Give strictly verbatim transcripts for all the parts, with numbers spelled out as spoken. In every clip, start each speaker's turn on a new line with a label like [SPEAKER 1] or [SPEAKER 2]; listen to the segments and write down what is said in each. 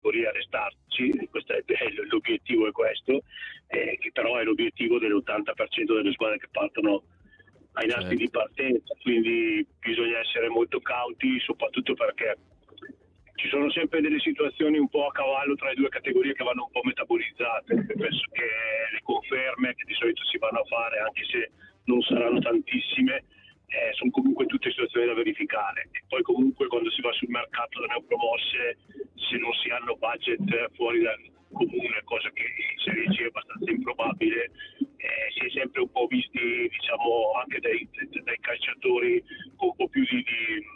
[SPEAKER 1] categoria restarci, questo è, è, l'obiettivo è questo, eh, che però è l'obiettivo dell'ottanta per cento delle squadre che partono ai nastri certo. di partenza, quindi bisogna essere molto cauti, soprattutto perché ci sono sempre delle situazioni un po' a cavallo tra le due categorie che vanno un po' metabolizzate. Penso che le conferme che di solito si vanno a fare, anche se non saranno tantissime, eh, sono comunque tutte situazioni da verificare. E poi comunque quando si va sul mercato da neopromosse, se non si hanno budget fuori dal comune, cosa che in Serie C è abbastanza improbabile, eh, si è sempre un po' visti, diciamo, anche dai, dai calciatori con un po' più di, di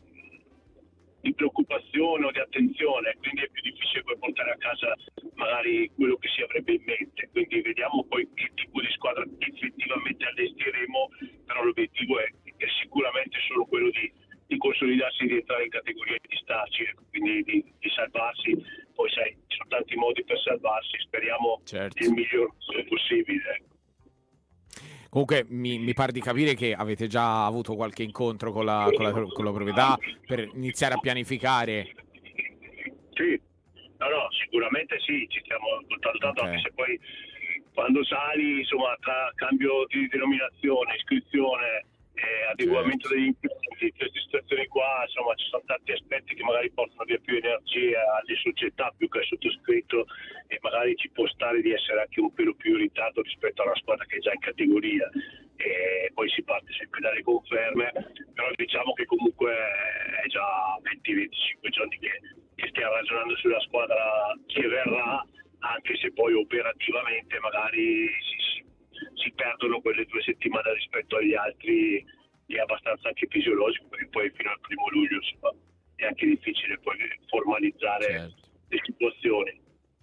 [SPEAKER 1] di preoccupazione o di attenzione, quindi è più difficile poi portare a casa magari quello che si avrebbe in mente, quindi vediamo poi che tipo di squadra effettivamente allestiremo, però l'obiettivo è, è sicuramente solo quello di, di consolidarsi, di entrare in categoria e di starci, quindi di, di salvarsi. Poi sai, ci sono tanti modi per salvarsi, speriamo certo. il miglior possibile.
[SPEAKER 2] Comunque mi, mi pare di capire che avete già avuto qualche incontro con la, con la, con la proprietà per iniziare a pianificare.
[SPEAKER 1] Sì, no, no, sicuramente sì, ci stiamo contattando, okay. Anche se poi quando sali, insomma, tra cambio di denominazione, iscrizione, eh, adeguamento certo. degli impianti, queste situazioni qua, insomma, ci sono tanti aspetti che magari portano via più energia alle società più che al sottoscritto, e magari ci può stare di essere anche un pelo più in ritardo rispetto a una squadra che è già in categoria, e poi si parte sempre dalle conferme, però diciamo che comunque è già venti venticinque giorni che, che stiamo ragionando sulla squadra che verrà, anche se poi operativamente magari si, si, si perdono quelle due settimane rispetto agli altri, è abbastanza anche fisiologico, perché poi fino al primo luglio insomma, è anche difficile poi formalizzare certo. le situazioni.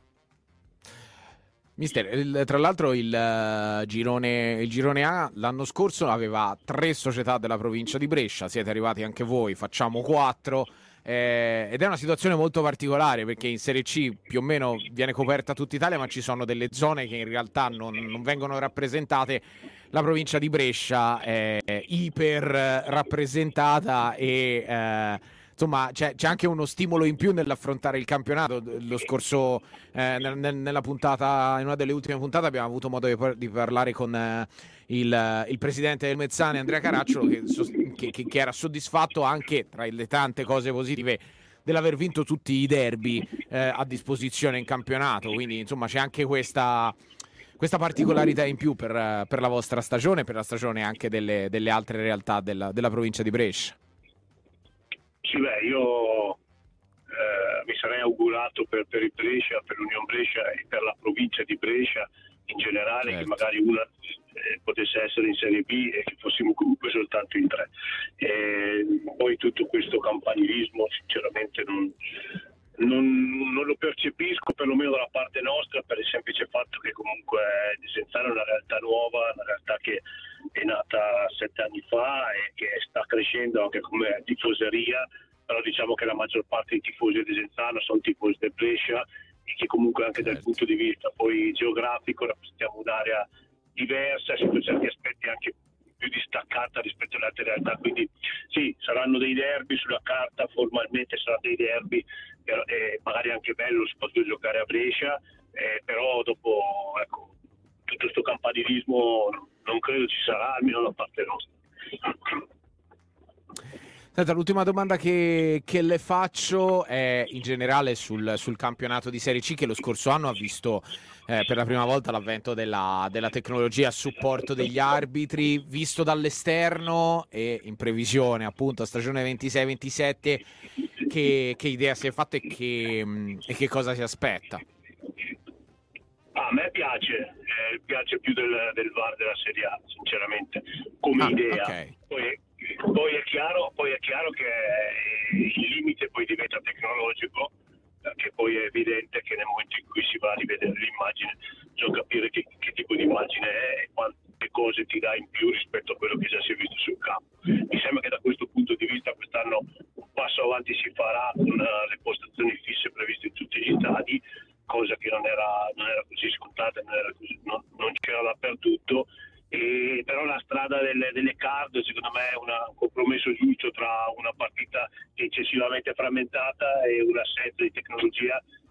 [SPEAKER 2] Mister, il, tra l'altro il, uh, girone, il girone A l'anno scorso aveva tre società della provincia di Brescia, siete arrivati anche voi, facciamo quattro, eh, ed è una situazione molto particolare perché in Serie C più o meno viene coperta tutta Italia, ma ci sono delle zone che in realtà non, non vengono rappresentate. La provincia di Brescia è iper rappresentata e... Eh, insomma c'è, c'è anche uno stimolo in più nell'affrontare il campionato. Lo scorso eh, nel, nella puntata, in una delle ultime puntate abbiamo avuto modo di, par- di parlare con eh, il, il presidente del Mezzane, Andrea Caracciolo, che, che, che, che era soddisfatto anche tra le tante cose positive dell'aver vinto tutti i derby eh, a disposizione in campionato, quindi insomma c'è anche questa questa particolarità in più per, per la vostra stagione, per la stagione anche delle, delle altre realtà della, della provincia di Brescia.
[SPEAKER 1] Sì, beh, io eh, mi sarei augurato per, per il Brescia, per l'Unione Brescia e per la provincia di Brescia in generale, certo. che magari una eh, potesse essere in Serie B e che fossimo comunque soltanto in tre. E poi tutto questo campanilismo sinceramente non, non, non lo percepisco, perlomeno dalla parte nostra, per il semplice fatto che comunque Desenzano è una realtà nuova, una realtà che è nata sette anni fa e che sta crescendo anche come tifoseria, però diciamo che la maggior parte dei tifosi di Desenzano sono tifosi del Brescia e che comunque anche certo. dal punto di vista poi geografico rappresentiamo un'area diversa, sotto certi aspetti anche più distaccata rispetto alle altre realtà, quindi sì, saranno dei derby sulla carta, formalmente saranno dei derby, però, eh, magari anche bello soprattutto giocare a Brescia, eh, però dopo ecco, tutto questo campanilismo non credo ci sarà, almeno da parte nostra.
[SPEAKER 2] Senta, l'ultima domanda che, che le faccio è in generale sul, sul campionato di Serie C, che lo scorso anno ha visto eh, per la prima volta l'avvento della, della tecnologia a supporto degli arbitri, visto dall'esterno e in previsione appunto a stagione ventisei ventisette, che, che idea si è fatta e che, e che cosa si aspetta?
[SPEAKER 1] Ah, a me piace, eh, piace più del, del V A R della Serie A, sinceramente, come
[SPEAKER 2] ah,
[SPEAKER 1] idea.
[SPEAKER 2] Okay.
[SPEAKER 1] Poi, poi, è chiaro, poi è chiaro che il limite poi diventa tecnologico, perché poi è evidente che nel momento in cui si va a rivedere l'immagine, bisogna capire che, che tipo di immagine è e quante cose ti dà in più rispetto a quello che già si è visto sul campo. Mi sembra che da questo punto di vista quest'anno un passo avanti si farà con uh, le postazioni fisse previste in tutti gli stadi, cosa che non era, non era così scontata, non, era così, non, non c'era dappertutto, e però la strada delle, delle card secondo me è una, un compromesso giusto tra una partita eccessivamente frammentata e un'assenza di tecnologia